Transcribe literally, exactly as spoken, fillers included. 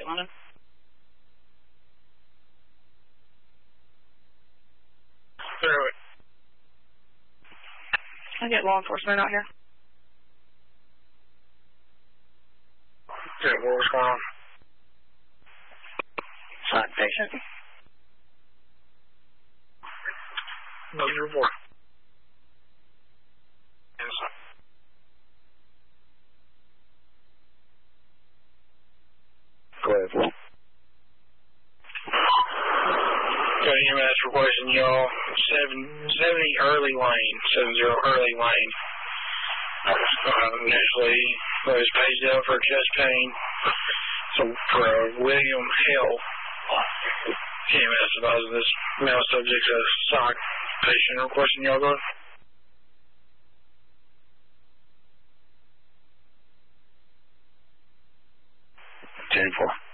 wanted. Through it. Can I get law enforcement out here? Yeah, what was going on? Shot patient. What's your report? Yes. Go ahead. Got an E M S requesting y'all seven seventy early lane, seven zero early lane. Uh, initially, I was paged out for chest pain. So for uh, William Hill, E M S advised this male subject's a sock patient requesting y'all go. ten four.